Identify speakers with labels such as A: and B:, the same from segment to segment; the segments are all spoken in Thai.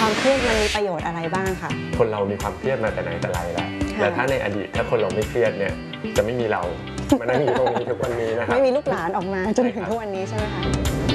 A: ความเครียดมันมีประโยชน์อะไรบ้างคะ
B: คนเรามีความเครียดมาแต่ไหนแต่ไรแล้วแต่ถ้าในอดีตถ้าคนเราไม่เครียดเนี่ยจะไม่มีเรามานั่งอยู่ตรงนี้ทุกวันนี้นะครับ
A: ไม่มีลูกหลานออกมาจนถึงทุกวันนี้ใช่ไหมคะ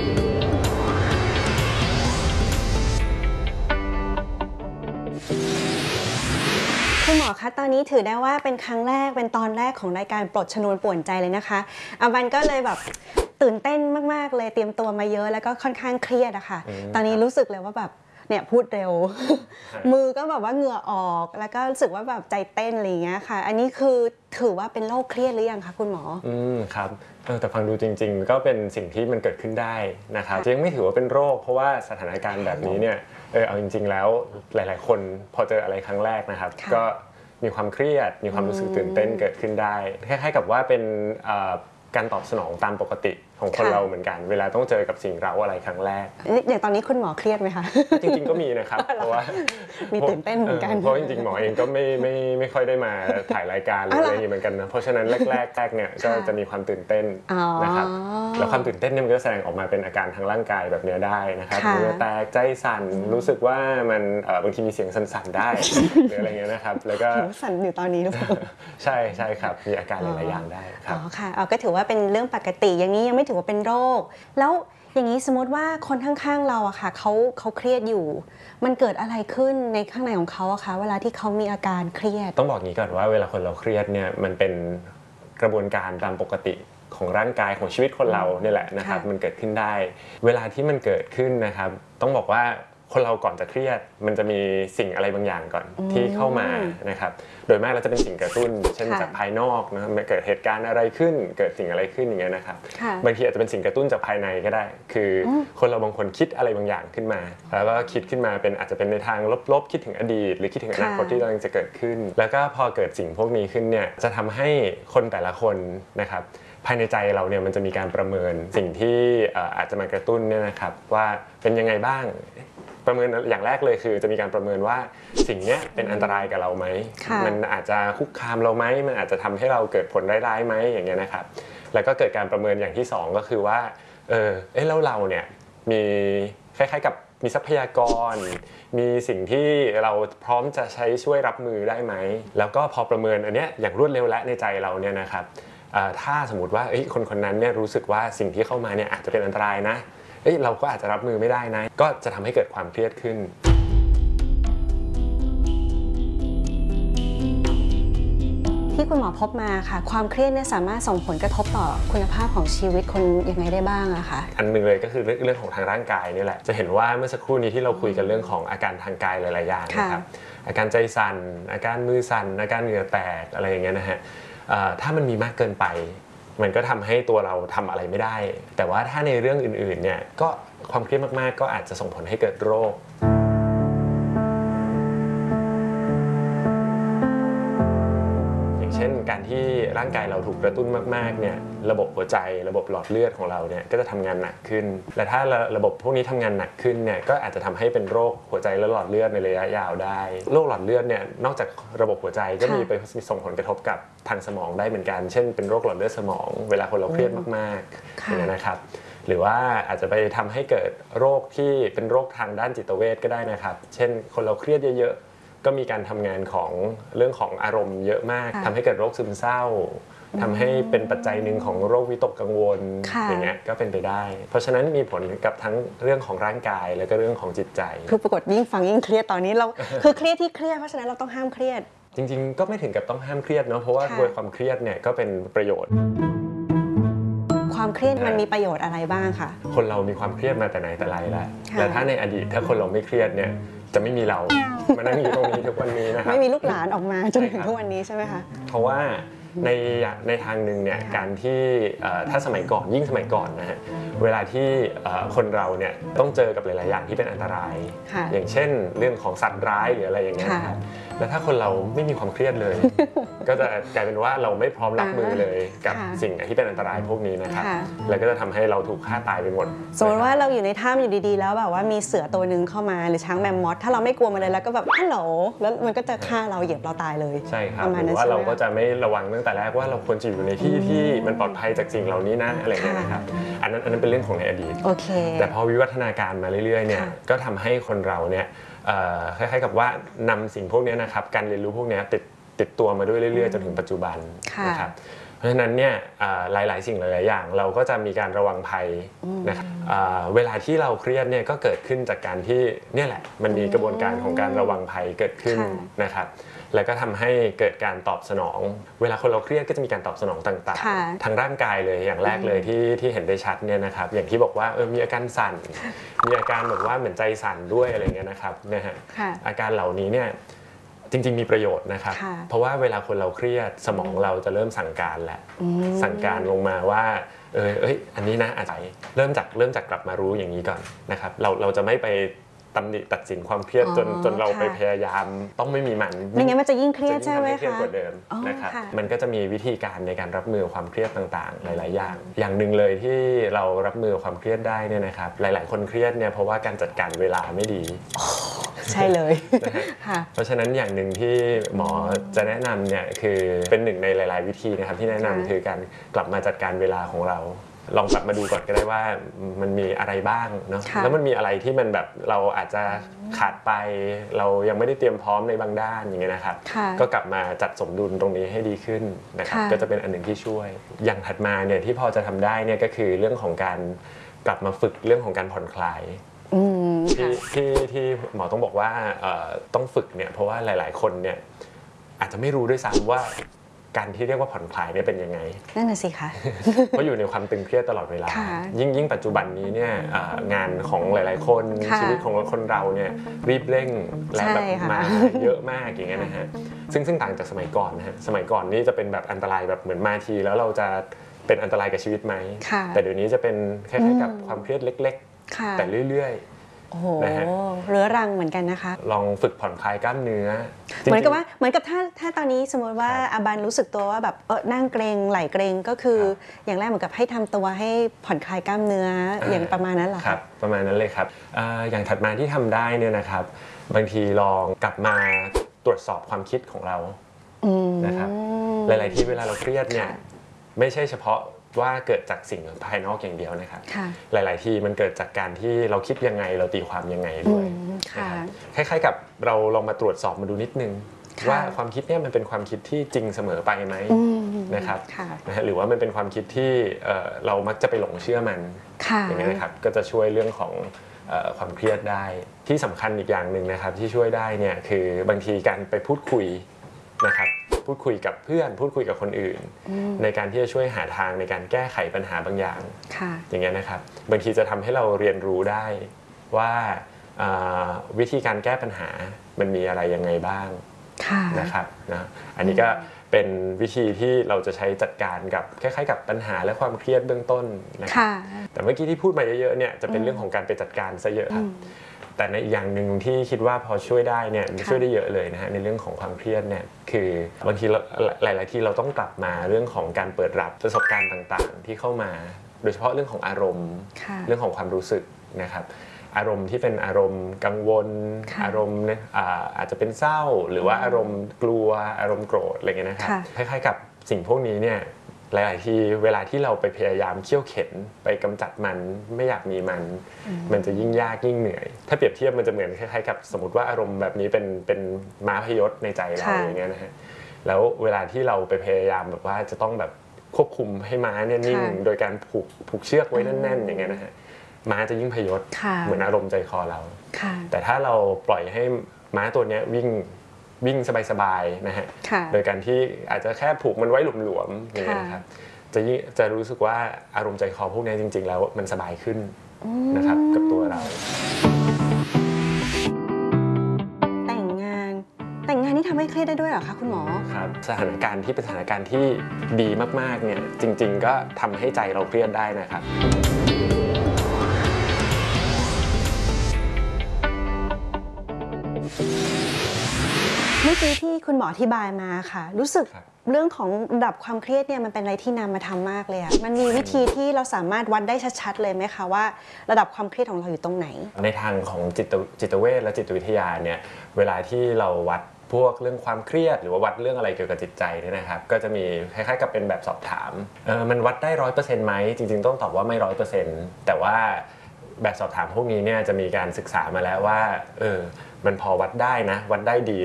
A: คุณหมอคะตอนนี้ถือได้ว่าเป็นครั้งแรกเป็นตอนแรกของรายการปลดชนวนป่วนใจเลยนะคะวันก็เลยแบบตื่นเต้นมากๆเลยเตรียมตัวมาเยอะแล้วก็ค่อนข้างเครียดอะค่ะตอนนี้รู้สึกเลยว่าแบบเนี่ยพูดเร็วมือก็แบบว่าเหงื่อออกแล้วก็รู้สึกว่าแบบใจเต้นอะไรอย่างเงี้ยค่ะอันนี้คือถือว่าเป็นโรคเครียดหรือยังคะคุณหมอ
B: ครับแต่ฟังดูจริงๆก็เป็นสิ่งที่มันเกิดขึ้นได้นะครับยังไม่ถือว่าเป็นโรคเพราะว่าสถานการณ์แบบนี้เนี่ยเอาจริงๆแล้วหลายๆคนพอเจออะไรครั้งแรกนะครับก็มีความเครียดมีความรู้สึกตื่นเต้นเกิดขึ้นได้คล้ายๆกับว่าเป็นการตอบสนองตามปกติของคนเราเหมือนกันเวลาต้องเจอกับสิ่งเร้าอะไรครั้งแรก
A: อย่างตอนนี้คุณหมอเครียดไหมคะ
B: จริงๆก็มีนะครับเพราะว่า
A: มีตื่นเต้นเหมือนกัน
B: เพราะจริงๆหมอเองก็ไม่ค่อยได้มาถ่ายรายการหรืออะไรอย่างนี้เหมือนกันนะเพราะฉะนั้นแรกเนี่ยก็จะมีความตื่นเต้นนะครับแล้วความตื่นเต้นเนี่ยมันก็แสดงออกมาเป็นอาการทางร่างกายแบบนี้ได้นะครับเหงื่อแตกใจสั่นรู้สึกว่ามันบางทีมีเสียงสั่นๆได้หรืออะไรเงี้ยนะครับแล้วก็
A: สั่นอยู่ตอนนี้หรือเปล่า
B: ใช่ครับมีอาการหลายๆอย่างได้ครับ
A: ค่ะก็ถือว่าเป็นเรื่องปกติอย่างนี้ยังไม่ถือว่าเป็นโรคแล้วอย่างนี้สมมติว่าคนข้างๆเราอะค่ะเขาเครียดอยู่มันเกิดอะไรขึ้นในข้างในของเขาอะคะเวลาที่เขามีอาการเครียด
B: ต้องบอกงี้ก่อนว่าเวลาคนเราเครียดเนี่ยมันเป็นกระบวนการตามปกติของร่างกายของชีวิตคนเราเนี่ยแหละนะครับมันเกิดขึ้นได้เวลาที่มันเกิดขึ้นนะครับต้องบอกว่าคนเราก่อนจะเครียดมันจะมีสิ่งอะไรบางอย่างก่อนที่เข้ามานะครับโดยมากเราจะเป็นสิ่งกระตุ้นเช่นจากภายนอกนะเกิดเหตุการณ์อะไรขึ้นเกิดสิ่งอะไรขึ้นอย่างเงี้ยนะครับบางทีอาจจะเป็นสิ่งกระตุ้นจากภายในก็ได้คือคนเราบางคนคิดอะไรบางอย่างขึ้นมาแล้วก็คิดขึ้นมาเป็นอาจจะเป็นในทางลบๆคิดถึงอดีตหรือคิดถึงอนาคตที่กำลังจะเกิดขึ้นแล้วก็พอเกิดสิ่งพวกนี้ขึ้นเนี่ยจะทำให้คนแต่ละคนนะครับภายในใจเราเนี่ยมันจะมีการประเมินสิ่งที่อาจจะมากระตุ้นเนี่ยนะครับว่าเป็นยังไงบ้างประเมินอย่างแรกเลยคือจะมีการประเมินว่าสิ่งนี้เป็นอันตรายกับเราไหมมันอาจจะคุกคามเราไหมมันอาจจะทำให้เราเกิดผลร้ายๆไหมอย่างเงี้ยนะครับแล้วก็เกิดการประเมินอย่างที่2ก็คือว่าแล้วเราเนี่ยมีคล้ายๆกับมีทรัพยากรมีสิ่งที่เราพร้อมจะใช้ช่วยรับมือได้ไหมแล้วก็พอประเมินอันเนี้ยอย่างรวดเร็วและในใจเราเนี่ยนะครับถ้าสมมติว่าคนนั้นเนี่ยรู้สึกว่าสิ่งที่เข้ามาเนี่ยอาจจะเป็นอันตรายนะเราก็อาจจะรับมือไม่ได้นะก็จะทำให้เกิดความเครียดขึ้น
A: ที่คุณหมอพบมาค่ะความเครียดเนี่ยสามารถส่งผลกระทบต่อคุณภาพของชีวิตคนยังไงได้บ้างอะคะ
B: อันหนึ่งเลยก็คือเรื่องของทางร่างกายนี่แหละจะเห็นว่าเมื่อสักครู่นี้ที่เราคุยกันเรื่องของอาการทางกายหลายๆอย่างนะครับอาการใจสั่นอาการมือสั่นอาการเหงื่อแตกอะไรอย่างเงี้ยนะฮะถ้ามันมีมากเกินไปมันก็ทำให้ตัวเราทำอะไรไม่ได้แต่ว่าถ้าในเรื่องอื่นๆเนี่ยก็ความเครียดมากๆก็อาจจะส่งผลให้เกิดโรคอย่างเช่นการที่ร่างกายเราถูกกระตุ้นมากๆเนี่ยระบบหัวใจระบบหลอดเลือดของเราเนี่ยก็จะทำงานหนักขึ้นและถ้าระบบพวกนี้ทำงานหนักขึ้นเนี่ยก็อาจจะทำให้เป็นโรคหัวใจและหลอดเลือดในระยะยาวได้โรคหลอดเลือดเนี่ยนอกจากระบบหัวใจก็มีไปส่งผลกระทบกับทางสมองได้เหมือนกันเช่นเป็นโรคหลอดเลือดสมองเวลาคนเราเครียดมากๆอย่างนั้นนะครับหรือว่าอาจจะไปทำให้เกิดโรคที่เป็นโรคทางด้านจิตเวชก็ได้นะครับเช่นคนเราเครียดเยอะๆก็มีการทำงานของเรื่องของอารมณ์เยอะมากทำให้เกิดโรคซึมเศร้าทำให้เป็นปัจจัยหนึ่งของโรควิตกกังวลอย่างเงี้ยก็เป็นไปได้เพราะฉะนั้นมีผลกับทั้งเรื่องของร่างกายแล้วก็เรื่องของจิตใจ
A: คือปรากฏยิ่งฟังยิ่งเครียดตอนนี้เราคือเครียดที่เครียดเพราะฉะนั้นเราต้องห้ามเครียด
B: จริงๆก็ไม่ถึงกับต้องห้ามเครียดเนาะเพราะว่าความเครียดเนี่ยก็เป็นประโยชน์
A: ความเครียดมันมีประโยชน์อะไรบ้างคะ
B: คนเรามีความเครียดมาแต่ไหนแต่ไรแล้วแต่ถ้าในอดีตถ้าคนเราไม่เครียดเนี่ยจะไม่มีเรามานั่งอยู่ตรงนี้ทุกวันนี้นะครับ
A: ไม่มีลูกหลานออกมาจนถึงทุกวันนี้ใช่ไหมคะ
B: เพราะว่าในทางหนึ่งเนี่ยการที่ถ้าสมัยก่อนยิ่งสมัยก่อนนะฮะเวลาที่คนเราเนี่ยต้องเจอกับหลายๆอย่างที่เป็นอันตรายอย่างเช่นเรื่องของสัตว์ร้ายหรืออะไรอย่างเงี้ยแล้วถ้าคนเราไม่มีความเครียดเลยก็จะกลายเป็นว่าเราไม่พร้อมรับมือเลยกับสิ่งที่เป็นอันตรายพวกนี้นะครับแล้วก็จะทำให้เราถูกฆ่าตายไปหมด
A: สมมติว่าเราอยู่ในถ้ำอยู่ดีๆแล้วแบบว่ามีเสือตัวนึงเข้ามาหรือช้างแมมมอสถ้าเราไม่กลัวมันเลยแล้วก็แบบฮัลโหลแล้วมันก็จะฆ่าเราเหยียบเราตายเลย
B: ใช่ครับหรือว่าเราก็จะไม่ระวังตั้งแต่แรกว่าเราควรจะอยู่ในที่ที่มันปลอดภัยจากสิ่งเหล่านี้นะอะไรอย่างเงี้ยนะครับอันนั้นเป็นเรื่องของในอดีตแต่พอวิวัฒนาการมาเรื่อยๆเนี่ยก็ทำให้คนเราเนี่ยคล้ายๆกับว่านำสิ่งพวกนี้นะครับการเรียนรู้พวกนี้ติดตัวมาด้วยเรื่อยๆจนถึงปัจจุบันนะครับเพราะฉะนั้นเนี่ยหลายๆสิ่งหลายๆอย่างเราก็จะมีการระวังภัยนะครับเวลาที่เราเครียดเนี่ยก็เกิดขึ้นจากการที่เนี่ยแหละมันมีกระบวนการของการระวังภัยเกิดขึ้นนะครับแล้วก็ทำให้เกิดการตอบสนองเวลาคนเราเครียดก็จะมีการตอบสนองต่างๆทางร่างกายเลยอย่างแรกเลยที่เห็นได้ชัดเนี่ยนะครับอย่างที่บอกว่ามีอาการสั่นมีอาการแบบว่าเหมือนใจสั่นด้วยอะไรเงี้ยนะครับนะฮะอาการเหล่านี้เนี่ยจริงๆมีประโยชน์นะครับเพราะว่าเวลาคนเราเครียดสมองเราจะเริ่มสั่งการแหละสั่งการลงมาว่าอันนี้นะอาจจะเริ่มจากกลับมารู้อย่างนี้ก่อนนะครับเราจะไม่ไปตำหนิตัดสินความเครียดจนเราไปพยายามต้องไม่มีมัน
A: ไม่งั้นมันจะยิ่งเครียดใช่ไหมคะ
B: เครียดกว่าเดิมนะครับมันก็จะมีวิธีการในการรับมือความเครียดต่างๆหลายๆอย่างหนึ่งเลยที่เรารับมือความเครียดได้เนี่ยนะครับหลายๆคนเครียดเนี่ยเพราะว่าการจัดการเวลาไม่ดี
A: ใช่เลย
B: เพราะฉะนั้นอย่างหนึ่งที่หมอจะแนะนำเนี่ยคือเป็นหนึ่งในหลายๆวิธีนะครับที่แนะนำคือการกลับมาจัดการเวลาของเราลองกลับมาดูก่อนก็ได้ว่ามันมีอะไรบ้างเนาะแล้วมันมีอะไรที่มันแบบเราอาจจะขาดไปเรายังไม่ได้เตรียมพร้อมในบางด้านอย่างเงี้ยนะครับก็กลับมาจัดสมดุลตรงนี้ให้ดีขึ้นนะครับก็จะเป็นอันหนึ่งที่ช่วยอย่างถัดมาเนี่ยที่พอจะทำได้เนี่ยก็คือเรื่องของการกลับมาฝึกเรื่องของการผ่อนคลายที่หมอต้องบอกว่าต้องฝึกเนี่ยเพราะว่าหลายๆคนเนี่ยอาจจะไม่รู้ด้วยซ้ำว่าการที่เรียกว่าผ่อนคลายเนี่ยเป็นยังไง
A: นั่นน่ะสิคะ
B: เพราะอยู่ในความตึงเครียดตลอดเวลายิ่งปัจจุบันนี้เนี่ยงานของหลายๆคนชีวิตของคนเราเนี่ยรีบเร่งและแบบมาเยอะมากอย่างเงี้ยนะฮะซึ่งต่างจากสมัยก่อนนะฮะสมัยก่อนนี่จะเป็นแบบอันตรายแบบเหมือนมาทีแล้วเราจะเป็นอันตรายกับชีวิตไหมแต่เดี๋ยวนี้จะเป็นคล้ายๆกับความเครียดเล็กๆแต่เรื่อยๆ
A: โอ้โหเรื้อรังเหมือนกันนะคะ
B: ลองฝึกผ่อนคลายกล้ามเนื้อ
A: เหมือนกับถ้าตอนนี้สมมติว่าอาบันรู้สึกตัวว่าแบบนั่งเกรงไหล่เกรงก็คืออย่างแรกเหมือนกับให้ทำตัวให้ผ่อนคลายกล้ามเนื้ออย่างประมาณนั้นเหรอ
B: ครับประมาณนั้นเลยครับอย่างถัดมาที่ทำได้เนี่ยนะครับบางทีลองกลับมาตรวจสอบความคิดของเรานะครับหลายๆที่เวลาเราเครียดเนี่ยไม่ใช่เฉพาะว่าเกิดจากสิ่งภายนอกอย่างเดียวนะครับหลายๆทีมันเกิดจากการที่เราคิดยังไงเราตีความยังไงด้วยนะครับคล้ายๆกับเราลองมาตรวจสอบมาดูนิดนึงว่าความคิดเนี่ยมันเป็นความคิดที่จริงเสมอไปไหมนะครับหรือว่ามันเป็นความคิดที่เรามักจะไปหลงเชื่อมันอย่างนี้นะครับก็จะช่วยเรื่องของความเครียดได้ที่สำคัญอีกอย่างหนึ่งนะครับที่ช่วยได้เนี่ยคือบางทีการไปพูดคุยนะครับพูดคุยกับเพื่อนพูดคุยกับคนอื่นในการที่จะช่วยหาทางในการแก้ไขปัญหาบางอย่างอย่างเงี้ยนะครับบางทีจะทำให้เราเรียนรู้ได้ว่าวิธีการแก้ปัญหามันมีอะไรยังไงบ้างนะครับนะอันนี้ก็เป็นวิธีที่เราจะใช้จัดการกับคล้ายๆกับปัญหาและความเครียดเบื้องต้นนะครับแต่เมื่อกี้ที่พูดมาเยอะๆเนี่ยจะเป็นเรื่องของการไปจัดการซะเยอะครับแต่ในอีกอย่างหนึ่งที่คิดว่าพอช่วยได้เนี่ยช่วยได้เยอะเลยนะฮะในเรื่องของความเครียดเนี่ยคือบางทีหลายๆทีเราต้องกลับมาเรื่องของการเปิดรับประสบการณ์ต่างๆที่เข้ามาโดยเฉพาะเรื่องของอารมณ์เรื่องของความรู้สึกนะครับอารมณ์ที่เป็นอารมณ์กังวลอารมณ์อาจจะเป็นเศร้าหรือว่าอารมณ์กลัวอารมณ์โกรธอะไรเงี้ยนะครับคล้ายๆกับสิ่งพวกนี้เนี่ยหลายๆทีเวลาที่เราไปพยายามเคี่ยวเข็นไปกำจัดมันไม่อยากมีมันจะยิ่งยากยิ่งเหนื่อยถ้าเปรียบเทียบมันจะเหมือนคล้ายๆกับสมมติว่าอารมณ์แบบนี้เป็นม้าพยศในใจเราอย่างเงี้ยนะฮะแล้วเวลาที่เราไปพยายามแบบว่าจะต้องแบบควบคุมให้ม้าเนี่ยนิ่งโดยการผูกเชือกไว้แน่นๆอย่างเงี้ยนะฮะม้าจะยิ่งพยศเหมือนอารมณ์ใจคอเราแต่ถ้าเราปล่อยให้ม้าตัวนี้วิ่งสบายๆนะฮะโดยการที่อาจจะแค่ผูกมันไว้หลวมๆอย่างเงี้ยนะครับจะรู้สึกว่าอารมณ์ใจคอพวกนี้จริงๆแล้วมันสบายขึ้นนะครับกับตัวเรา
A: แต่งงานนี่ทำให้เครียดได้ด้วยเหรอคะคุณหมอ
B: ครับสถานการณ์ที่เป็นสถานการณ์ที่ดีมากๆเนี่ยจริงๆก็ทำให้ใจเราเครียดได้นะครับ
A: เมื่อกี้ที่คุณหมออธิบายมาค่ะรู้สึกเรื่องของระดับความเครียดเนี่ยมันเป็นอะไรที่นำมาทำมากเลยอะมันมีวิธีที่เราสามารถวัดได้ชัดๆเลยไหมคะว่าระดับความเครียดของเราอยู่ตรงไหน
B: ในทางของจิตเวชและจิตวิทยาเนี่ยเวลาที่เราวัดพวกเรื่องความเครียดหรือว่าวัดเรื่องอะไรเกี่ยวกับจิตใจเนี่ยนะครับก็จะมีคล้ายๆกับเป็นแบบสอบถามมันวัดได้ 100% ไหมจริงๆต้องตอบว่าไม่ 100% แต่ว่าแบบสอบถามพวกนี้เนี่ยจะมีการศึกษามาแล้วว่ามันพอวัดได้นะวัดได้ดี